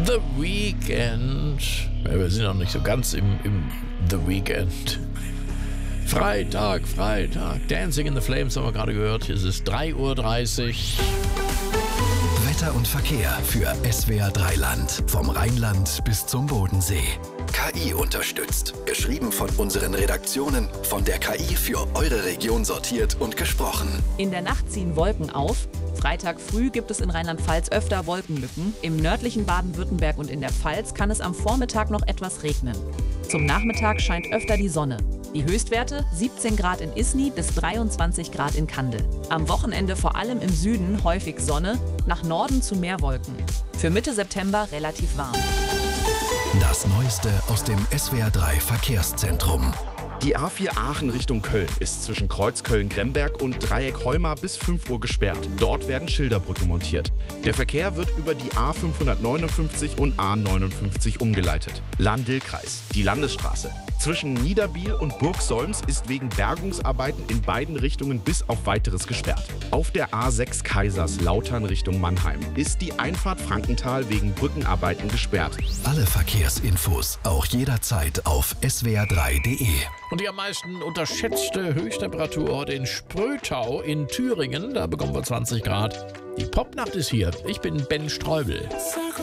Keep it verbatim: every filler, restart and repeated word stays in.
The Weekend. Ja, wir sind noch nicht so ganz im, im The Weekend. Freitag, Freitag. Dancing in the Flames haben wir gerade gehört. Es ist drei Uhr dreißig. Wetter und Verkehr für S W R drei Land. Vom Rheinland bis zum Bodensee. K I unterstützt. Geschrieben von unseren Redaktionen. Von der K I für eure Region sortiert und gesprochen. In der Nacht ziehen Wolken auf. Freitag früh gibt es in Rheinland-Pfalz öfter Wolkenlücken. Im nördlichen Baden-Württemberg und in der Pfalz kann es am Vormittag noch etwas regnen. Zum Nachmittag scheint öfter die Sonne. Die Höchstwerte siebzehn Grad in Isny bis dreiundzwanzig Grad in Kandel. Am Wochenende vor allem im Süden häufig Sonne, nach Norden zu mehr Wolken. Für Mitte September relativ warm. Das Neueste aus dem S W R drei Verkehrszentrum. Die A vier Aachen Richtung Köln ist zwischen Kreuz Köln-Gremberg und Dreieck Heuma bis fünf Uhr gesperrt. Dort werden Schilderbrücken montiert. Der Verkehr wird über die A fünfhundertneunundfünfzig und A neunundfünfzig umgeleitet. Lahn-Dill-Kreis, die Landesstraße. Zwischen Niederbiel und Burgsolms ist wegen Bergungsarbeiten in beiden Richtungen bis auf Weiteres gesperrt. Auf der A sechs Kaiserslautern Richtung Mannheim ist die Einfahrt Frankenthal wegen Brückenarbeiten gesperrt. Alle Verkehrsinfos auch jederzeit auf S W R drei Punkt de. Und die am meisten unterschätzte Höchsttemperatur heute in Sprötau in Thüringen. Da bekommen wir zwanzig Grad. Die Popnacht ist hier. Ich bin Ben Streubel.